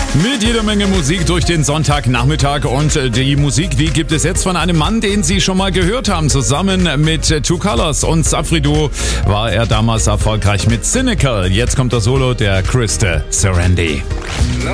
Mit jeder Menge Musik durch den Sonntagnachmittag und die Musik, die gibt es jetzt von einem Mann, den Sie schon mal gehört haben. Zusammen mit Two Colors und Safri-Duo war er damals erfolgreich mit Cynical. Jetzt kommt das Solo der Krista Serendi.